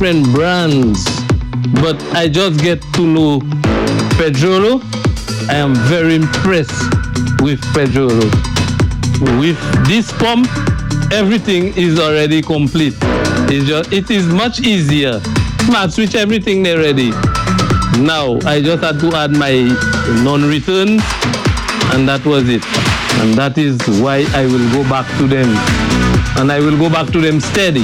different brands, but I just get to know Pedrolo. I am very impressed with Pedrolo. With this pump, everything is already complete. It is much easier. Smart switch, everything there ready. Now I just had to add my non-returns, and that was it. And that is why I will go back to them. And I will go back to them steady.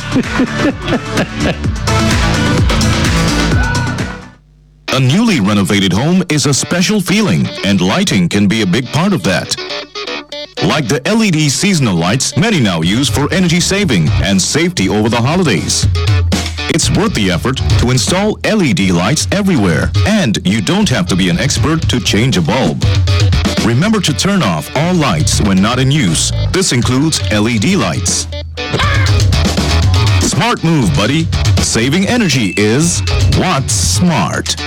A newly renovated home is a special feeling, and lighting can be a big part of that. Like the LED seasonal lights many now use for energy saving and safety over the holidays. It's worth the effort to install LED lights everywhere, and you don't have to be an expert to change a bulb. Remember to turn off all lights when not in use. This includes LED lights. Smart move, buddy. Saving energy is what's smart.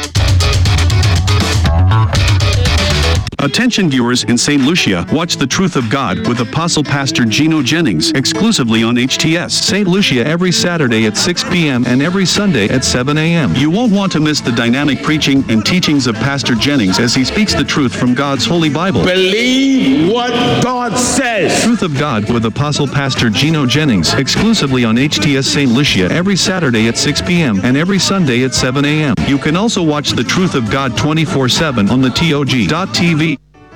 Attention viewers in St. Lucia, watch The Truth of God with Apostle Pastor Gino Jennings exclusively on HTS St. Lucia every Saturday at 6 p.m. and every Sunday at 7 a.m. You won't want to miss the dynamic preaching and teachings of Pastor Jennings as he speaks the truth from God's Holy Bible. Believe what God says. Truth of God with Apostle Pastor Gino Jennings exclusively on HTS St. Lucia every Saturday at 6 p.m. and every Sunday at 7 a.m. You can also watch The Truth of God 24/7 on the TOG.TV.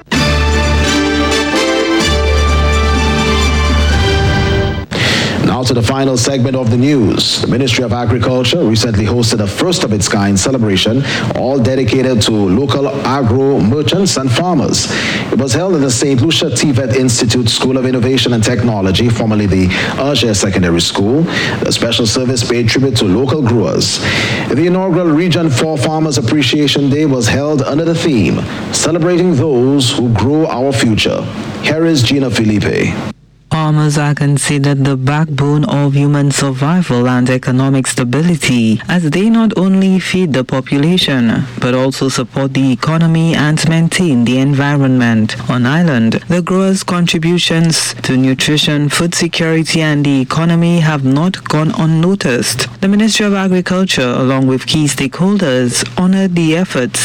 Now to the final segment of the news. The Ministry of Agriculture recently hosted a first-of-its-kind celebration, all dedicated to local agro merchants and farmers. It was held at the St. Lucia TVET Institute School of Innovation and Technology, formerly the Auger Secondary School. The special service paid tribute to local growers. The inaugural Region 4 Farmers Appreciation Day was held under the theme, Celebrating Those Who Grow Our Future. Here is Gina Felipe. Farmers are considered the backbone of human survival and economic stability, as they not only feed the population, but also support the economy and maintain the environment. On island, the growers' contributions to nutrition, food security and the economy have not gone unnoticed. The Ministry of Agriculture, along with key stakeholders, honored the efforts,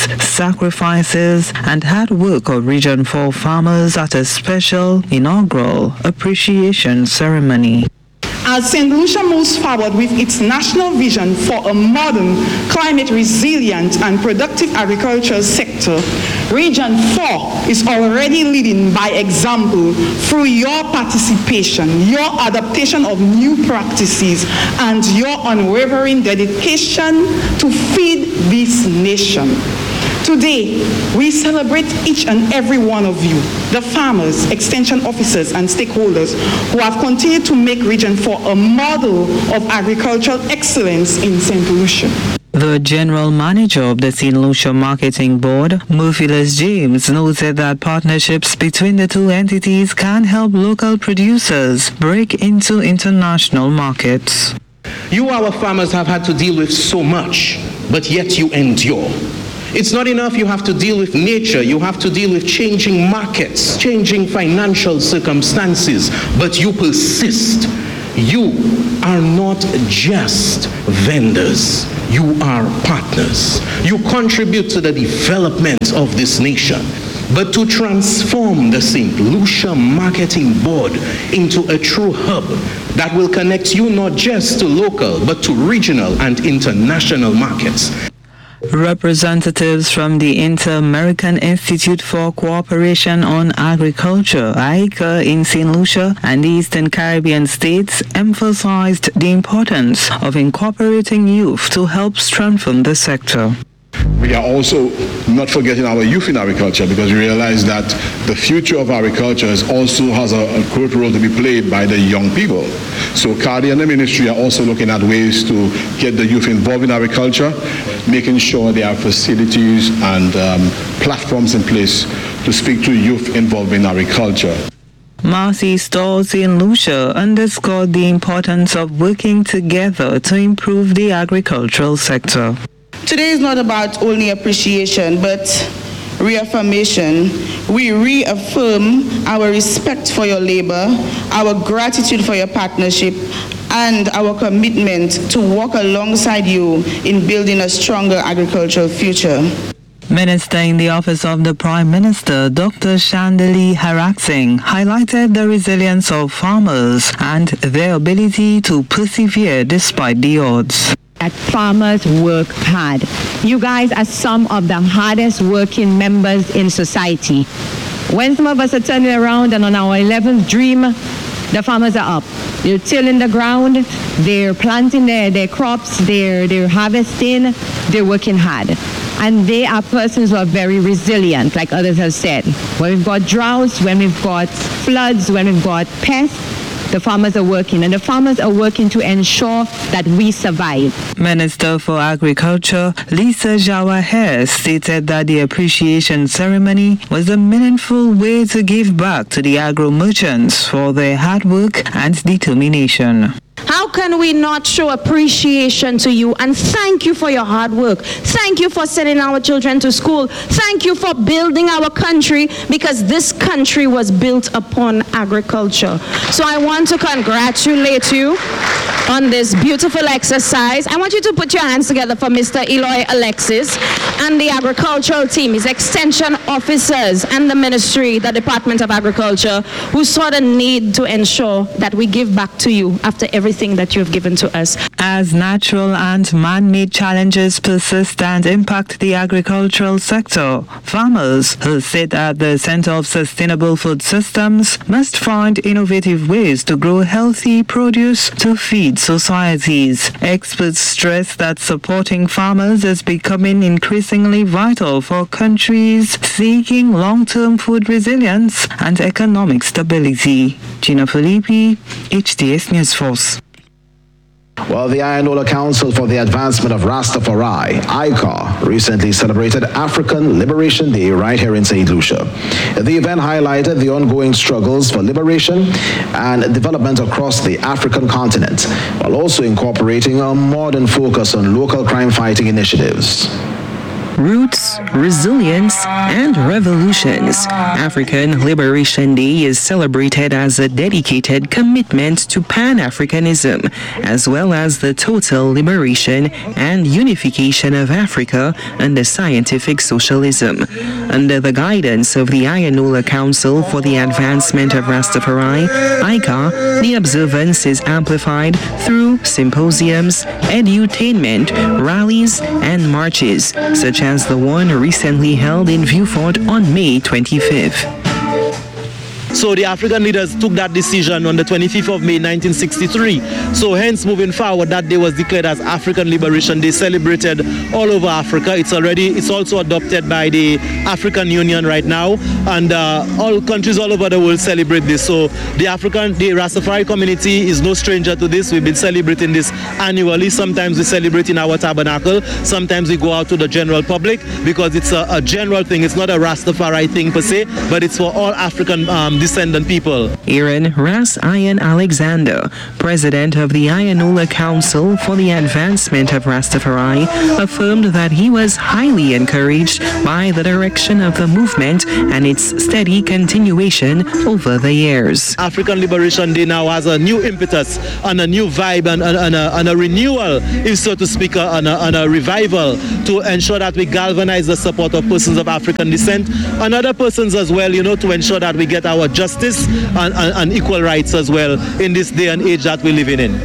sacrifices and hard work of Region 4 farmers at a special inaugural appreciation ceremony. As St. Lucia moves forward with its national vision for a modern, climate-resilient and productive agricultural sector, Region 4 is already leading by example through your participation, your adaptation of new practices, and your unwavering dedication to feed this nation. Today, we celebrate each and every one of you, the farmers, extension officers, and stakeholders who have continued to make Region 4 a model of agricultural excellence in St. Lucia. The General Manager of the St. Lucia Marketing Board, Murphylas James, noted that partnerships between the two entities can help local producers break into international markets. You, our farmers, have had to deal with so much, but yet you endure. It's not enough you have to deal with nature, you have to deal with changing markets, changing financial circumstances, but you persist. You are not just vendors, you are partners. You contribute to the development of this nation. But to transform the St. Lucia Marketing Board into a true hub that will connect you not just to local, but to regional and international markets. Representatives from the Inter-American Institute for Cooperation on Agriculture, ICA, in St. Lucia and the Eastern Caribbean states emphasized the importance of incorporating youth to help strengthen the sector. We are also not forgetting our youth in agriculture, because we realize that the future of agriculture also has a crucial role to be played by the young people. So CARDI and the ministry are also looking at ways to get the youth involved in agriculture, making sure there are facilities and platforms in place to speak to youth involved in agriculture. Marcy Stores in Lucia underscored the importance of working together to improve the agricultural sector. Today is not about only appreciation, but reaffirmation, we reaffirm our respect for your labor, our gratitude for your partnership, and our commitment to work alongside you in building a stronger agricultural future. Minister in the Office of the Prime Minister, Dr. Shandali Haraksingh, highlighted the resilience of farmers and their ability to persevere despite the odds. That farmers work hard. You guys are some of the hardest working members in society. When some of us are turning around and on our 11th dream, the farmers are up. They're tilling the ground, they're planting their crops, they're harvesting, they're working hard. And they are persons who are very resilient, like others have said. When we've got droughts, when we've got floods, when we've got pests, the farmers are working, and the farmers are working to ensure that we survive. Minister for Agriculture, Lisa Jawaher, stated that the appreciation ceremony was a meaningful way to give back to the agro merchants for their hard work and determination. How can we not show appreciation to you and thank you for your hard work? Thank you for sending our children to school. Thank you for building our country, because this country was built upon agriculture. So I want to congratulate you on this beautiful exercise. I want you to put your hands together for Mr. Eloy Alexis and the agricultural team, his extension officers and the ministry, the Department of Agriculture, who saw the need to ensure that we give back to you after everything that you have given to us. As natural and man-made challenges persist and impact the agricultural sector, farmers who sit at the center of sustainable food systems must find innovative ways to grow healthy produce to feed societies. Experts stress that supporting farmers is becoming increasingly vital for countries seeking long-term food resilience and economic stability. Gina Filippi, HTS News Force. Well, the Ayanola Council for the Advancement of Rastafari, AICA, recently celebrated African Liberation Day right here in St. Lucia. The event highlighted the ongoing struggles for liberation and development across the African continent, while also incorporating a modern focus on local crime-fighting initiatives. Roots, resilience, and revolutions. African Liberation Day is celebrated as a dedicated commitment to Pan-Africanism, as well as the total liberation and unification of Africa under scientific socialism. Under the guidance of the Ayanola Council for the Advancement of Rastafari, AICA, the observance is amplified through symposiums, edutainment, rallies, and marches, such as the one recently held in Vieux-Fort on May 25th. So the African leaders took that decision on the 25th of May 1963. So hence moving forward, that day was declared as African Liberation Day, celebrated all over Africa. It's also adopted by the African Union right now, and all countries all over the world celebrate this. So the Rastafari community is no stranger to this. We've been celebrating this annually. Sometimes we celebrate in our tabernacle. Sometimes we go out to the general public, because it's a general thing. It's not a Rastafari thing per se, but it's for all African descendant people. Aaron Ras Ian Alexander, president of the Ayanola Council for the Advancement of Rastafari, affirmed that he was highly encouraged by the direction of the movement and its steady continuation over the years. African Liberation Day now has a new impetus and a new vibe and a renewal, if so to speak, and a revival to ensure that we galvanize the support of persons of African descent and other persons as well, to ensure that we get our justice and equal rights as well in this day and age that we're living in.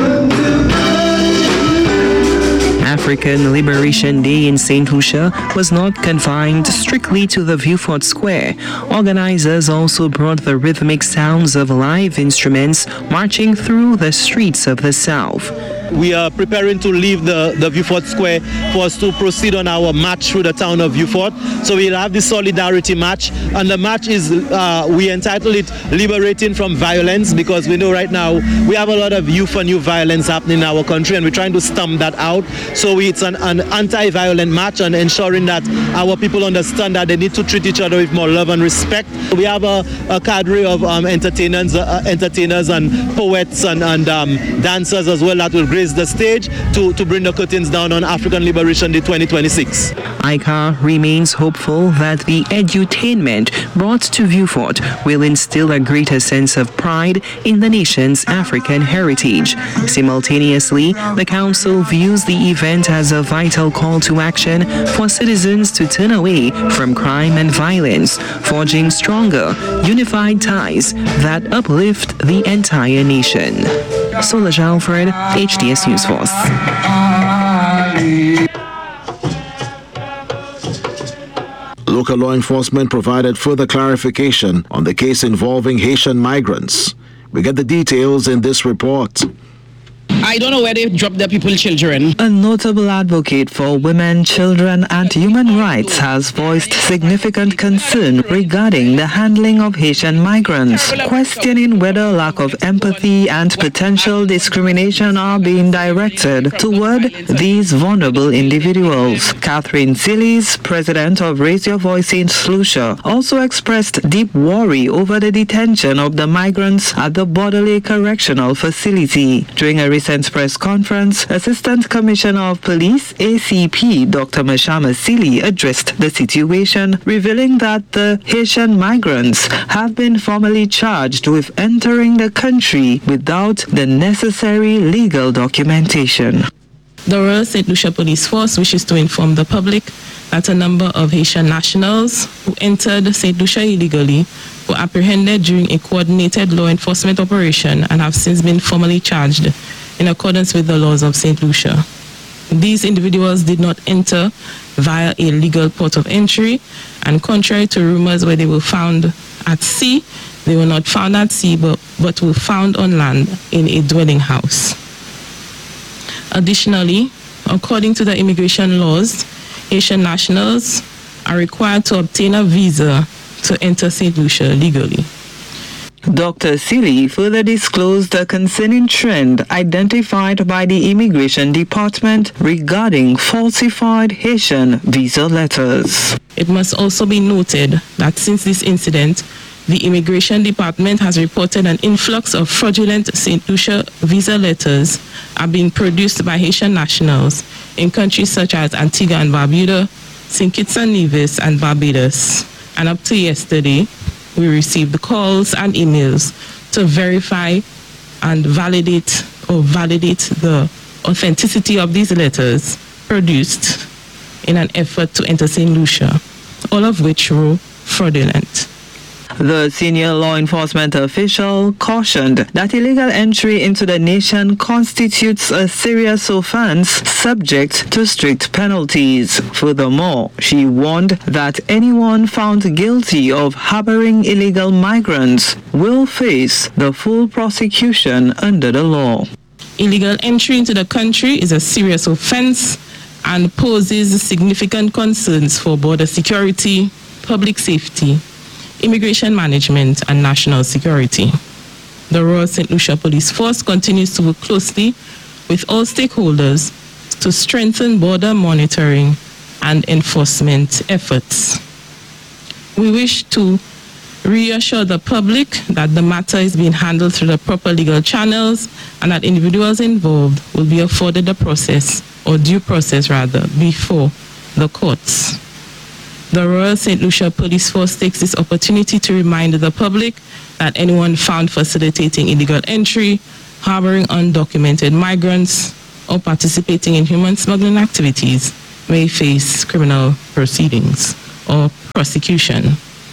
African Liberation Day in St. Lucia was not confined strictly to the Vieux-Fort Square. Organizers also brought the rhythmic sounds of live instruments marching through the streets of the South. We are preparing to leave the Vieux-Fort Square for us to proceed on our march through the town of Vieux-Fort. So we'll have the Solidarity March, and the march is, we entitled it Liberating from Violence, because we know right now we have a lot of youth and youth violence happening in our country, and we're trying to stamp that out. So it's an anti-violent march, and ensuring that our people understand that they need to treat each other with more love and respect. We have a cadre of entertainers and poets and dancers as well that will grace the stage to bring the curtains down on African Liberation Day 2026. ICAR remains hopeful that the edutainment brought to Vieux Fort will instill a greater sense of pride in the nation's African heritage. Simultaneously, the council views the event as a vital call to action for citizens to turn away from crime and violence, forging stronger, unified ties that uplift the entire nation. Solange Alfred, HTS News Force. Local law enforcement provided further clarification on the case involving Haitian migrants. We get the details in this report. I don't know where they drop their people's children. A notable advocate for women, children, and human rights has voiced significant concern regarding the handling of Haitian migrants, questioning whether lack of empathy and potential discrimination are being directed toward these vulnerable individuals. Catherine Zillis, president of Raise Your Voice St. Lucia, also expressed deep worry over the detention of the migrants at the Bordelais Correctional Facility. During a recent press conference, Assistant Commissioner of Police, ACP, Dr. Mashama Sili, addressed the situation, revealing that the Haitian migrants have been formally charged with entering the country without the necessary legal documentation. The Royal St. Lucia Police Force wishes to inform the public that a number of Haitian nationals who entered St. Lucia illegally were apprehended during a coordinated law enforcement operation and have since been formally charged in accordance with the laws of St. Lucia. These individuals did not enter via a legal port of entry, and contrary to rumors where they were found at sea, they were not found at sea but were found on land in a dwelling house. Additionally, according to the immigration laws, Haitian nationals are required to obtain a visa to enter St. Lucia legally. Dr. Sili further disclosed a concerning trend identified by the Immigration Department regarding falsified Haitian visa letters. It must also be noted that since this incident, the Immigration Department has reported an influx of fraudulent St. Lucia visa letters are being produced by Haitian nationals in countries such as Antigua and Barbuda, St. Kitts and Nevis, and Barbados. And up to yesterday, we received the calls and emails to verify and validate the authenticity of these letters produced in an effort to enter St. Lucia, all of which were fraudulent. The senior law enforcement official cautioned that illegal entry into the nation constitutes a serious offense subject to strict penalties. Furthermore, she warned that anyone found guilty of harboring illegal migrants will face the full prosecution under the law. Illegal entry into the country is a serious offense and poses significant concerns for border security, public safety, immigration management, and national security. The Royal St. Lucia Police Force continues to work closely with all stakeholders to strengthen border monitoring and enforcement efforts. We wish to reassure the public that the matter is being handled through the proper legal channels and that individuals involved will be afforded the process, or due process rather, before the courts. The Royal St. Lucia Police Force takes this opportunity to remind the public that anyone found facilitating illegal entry, harboring undocumented migrants, or participating in human smuggling activities may face criminal proceedings or prosecution.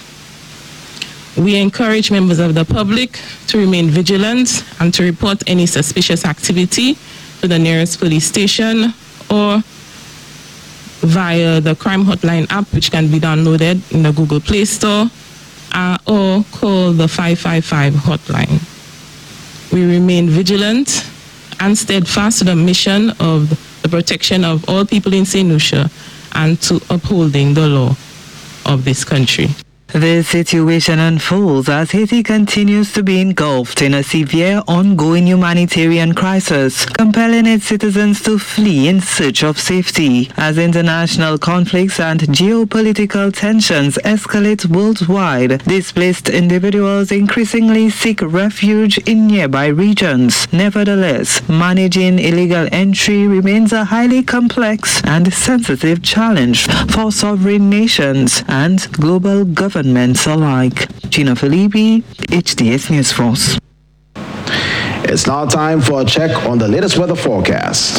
We encourage members of the public to remain vigilant and to report any suspicious activity to the nearest police station or via the Crime Hotline app, which can be downloaded in the Google Play Store, or call the 555 hotline. We remain vigilant and steadfast to the mission of the protection of all people in St. Lucia and to upholding the law of this country. The situation unfolds as Haiti continues to be engulfed in a severe ongoing humanitarian crisis, compelling its citizens to flee in search of safety. As international conflicts and geopolitical tensions escalate worldwide, displaced individuals increasingly seek refuge in nearby regions. Nevertheless, managing illegal entry remains a highly complex and sensitive challenge for sovereign nations and global governments alike. Gina Filippi, HTS News Force. It's now time for a check on the latest weather forecast.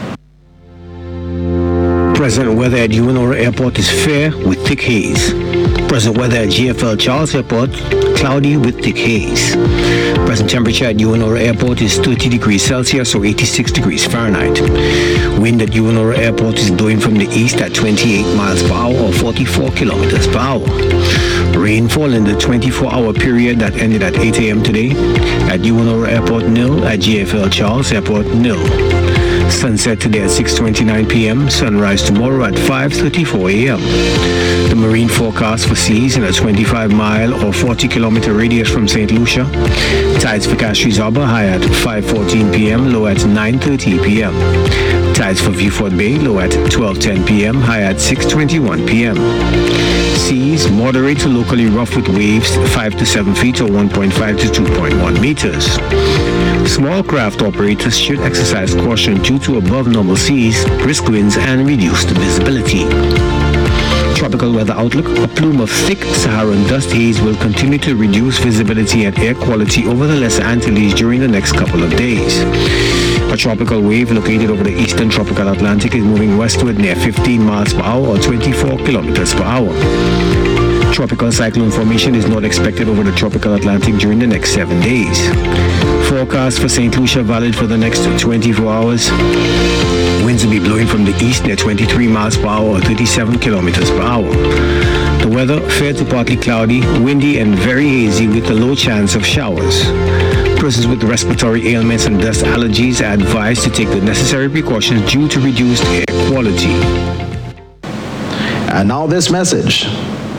Present weather at UNORA Airport is fair with thick haze. Present weather at GFL Charles Airport, cloudy with thick haze. Present temperature at UNORA Airport is 30 degrees Celsius or 86 degrees Fahrenheit. Wind at UNORA Airport is blowing from the east at 28 miles per hour or 44 kilometers per hour. Rainfall in the 24-hour period that ended at 8 a.m. today at UNORA Airport nil, at GFL Charles Airport nil. Sunset today at 6:29 p.m. Sunrise tomorrow at 5:34 a.m. The marine forecast for seas in a 25-mile or 40-kilometer radius from St. Lucia. Tides for Castries Harbour high at 5:14 p.m. low at 9:30 p.m. Tides for Vieux Bay low at 12:10 p.m. high at 6:21 p.m. Seas moderate to locally rough with waves 5 to 7 feet or 1.5 to 2.1 meters. Small craft operators should exercise caution due to above normal seas, brisk winds, and reduced visibility. Tropical weather outlook: a plume of thick Saharan dust haze will continue to reduce visibility and air quality over the Lesser Antilles during the next couple of days. A tropical wave located over the eastern tropical Atlantic is moving westward near 15 miles per hour or 24 kilometers per hour. Tropical cyclone formation is not expected over the tropical Atlantic during the next 7 days. Forecast for St. Lucia valid for the next 24 hours. Winds will be blowing from the east near 23 miles per hour or 37 kilometers per hour. The weather fair to partly cloudy, windy and very hazy with a low chance of showers. Persons with respiratory ailments and dust allergies are advised to take the necessary precautions due to reduced air quality. And now this message.